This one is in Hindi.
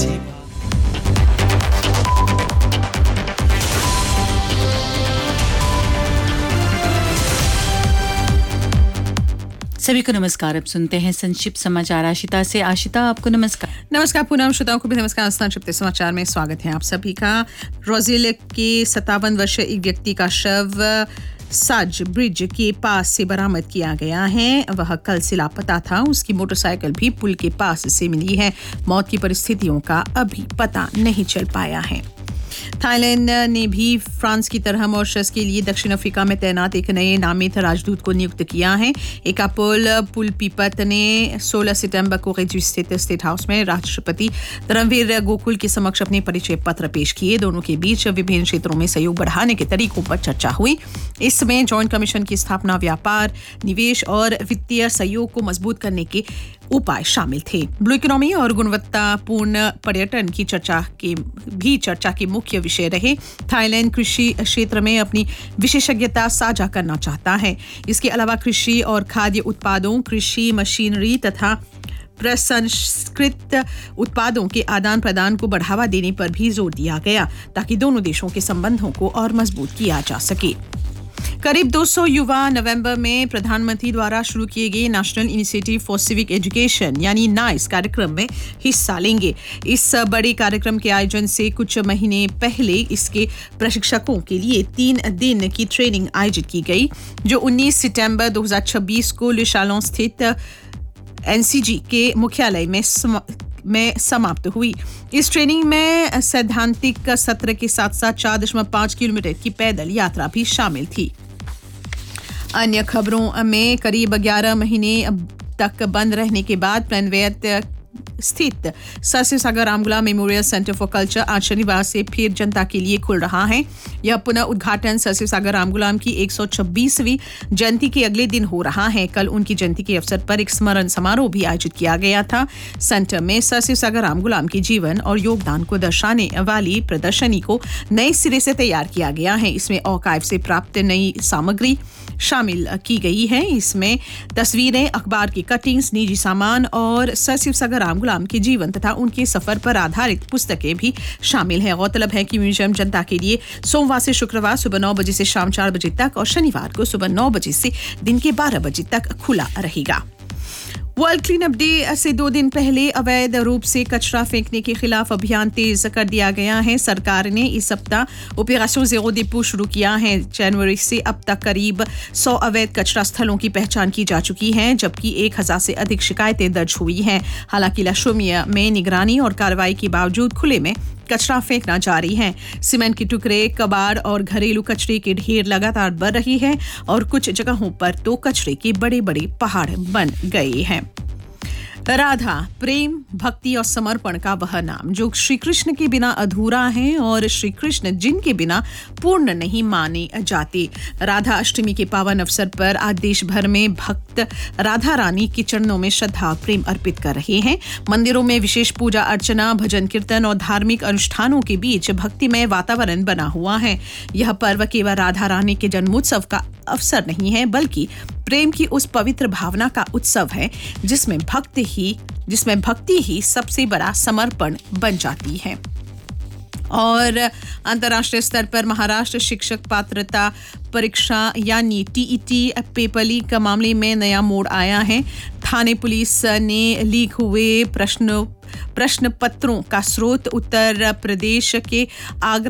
सभी को नमस्कार। अब सुनते हैं संक्षिप्त समाचार आशिता से। आशिता, आपको नमस्कार। नमस्कार पूनम, श्रोताओं को भी नमस्कार। संक्षिप्त समाचार में स्वागत है आप सभी का। ब्राजील के 57 वर्षीय एक व्यक्ति का शव साज ब्रिज के पास से बरामद किया गया है। वह कल से लापता था। उसकी मोटरसाइकिल भी पुल के पास से मिली है। मौत की परिस्थितियों का अभी पता नहीं चल पाया है। थाईलैंड ने भी फ्रांस की तरह मॉरिशस के लिए दक्षिण अफ्रीका में तैनात एक नए नामित राजदूत को नियुक्त किया है। एकापोल पुलपिपत ने 16 सितंबर को रेजू स्थित स्टेट हाउस में राष्ट्रपति धर्मवीर गोकुल के समक्ष अपने परिचय पत्र पेश किए। दोनों के बीच विभिन्न क्षेत्रों में सहयोग बढ़ाने के तरीकों पर चर्चा हुई। इसमें जॉइंट कमीशन की स्थापना, व्यापार, निवेश और वित्तीय सहयोग को मजबूत करने के उपाय शामिल थे। ब्लू इकोनॉमी और गुणवत्तापूर्ण पर्यटन की चर्चा के मुख्य विषय रहे। थाईलैंड कृषि क्षेत्र में अपनी विशेषज्ञता साझा करना चाहता है। इसके अलावा कृषि और खाद्य उत्पादों, कृषि मशीनरी तथा प्रसंस्कृत उत्पादों के आदान प्रदान को बढ़ावा देने पर भी जोर दिया गया ताकि दोनों देशों के संबंधों को और मजबूत किया जा सके। करीब 200 युवा नवंबर में प्रधानमंत्री द्वारा शुरू किए गए national initiative for civic education यानी नाइस कार्यक्रम में हिस्सा लेंगे। इस बड़े कार्यक्रम के आयोजन से कुछ महीने पहले इसके प्रशिक्षकों के लिए 3 दिन की ट्रेनिंग आयोजित की गई, जो 19 सितंबर 2026 को ले शालों स्थित एनसीजी के मुख्यालय में समाप्त हुई। इस ट्रेनिंग में सैद्धांतिक सत्र के साथ साथ 4.5 किलोमीटर की पैदल यात्रा भी शामिल थी। अन्य खबरों में करीब 11 महीने तक बंद रहने के बाद प्लानवेयर स्थित sir Shiv Sagar रामगुला memorial centre for culture आज शनिवार से फिर जनता के लिए खुल रहा है। यह पुनः उद्घाटन सर शिव सागर रामगुलाम की 126वीं जयंती के अगले दिन हो रहा है। कल उनकी जयंती के अवसर पर एक स्मरण समारोह भी आयोजित किया गया था। सेंटर में सर शिव सागर रामगुलाम के जीवन और योगदान को दर्शाने वाली प्रदर्शनी को नए सिरे से तैयार किया गया है। इसमें आर्काइव से प्राप्त नई सामग्री शामिल की गई है। इसमें तस्वीरें, अखबार की कटिंग्स, निजी सामान और सर शिव सागर रामगुलाम के जीवन तथा उनके सफर पर आधारित पुस्तकें भी शामिल हैं। गौरतलब है कि म्यूजियम जनता के लिए सोमवार से शुक्रवार सुबह 9 बजे से शाम 4 बजे तक और शनिवार को सुबह 9 बजे से दिन के 12 बजे तक खुला रहेगा। वर्ल्ड क्लीन अप डे से 2 दिन पहले अवैध रूप से कचरा फेंकने के खिलाफ अभियान तेज कर दिया गया है। सरकार ने इस सप्ताह ऑपरेशन ज़ेरो डिपो शुरू किया है। जनवरी से अब तक करीब 100 अवैध कचरा स्थलों की पहचान की जा चुकी है, जबकि 1000 से अधिक शिकायतें दर्ज हुई हैं। हालांकि लशोमिया में निगरानी और कार्रवाई के बावजूद खुले में कचरा फेंकना जारी है। सीमेंट के टुकड़े, कबाड़ और घरेलू कचरे के ढेर लगातार बढ़ रही है और कुछ जगहों पर तो कचरे के बड़े बड़े पहाड़ बन गए हैं। राधा प्रेम, भक्ति और समर्पण का वह नाम जो श्री कृष्ण के बिना अधूरा है और श्री कृष्ण जिनके बिना पूर्ण नहीं माने जाते। राधा अष्टमी के पावन अवसर पर आज देश भर में भक्त राधा रानी के चरणों में श्रद्धा और प्रेम अर्पित कर रहे हैं। मंदिरों में विशेष पूजा अर्चना, भजन कीर्तन और धार्मिक अनुष्ठानों के बीच भक्तिमय वातावरण बना हुआ है। यह पर्व केवल राधा रानी के जन्मोत्सव का अवसर नहीं है, बल्कि प्रेम की उस पवित्र भावना का उत्सव है जिसमें भक्ति ही सबसे बड़ा समर्पण बन जाती है। और अंतर्राष्ट्रीय स्तर पर महाराष्ट्र शिक्षक पात्रता परीक्षा यानी टीईटी पेपर लीक मामले में नया मोड़ आया है। थाने पुलिस ने लीक हुए प्रश्न पत्रों का स्रोत उत्तर प्रदेश के आगरा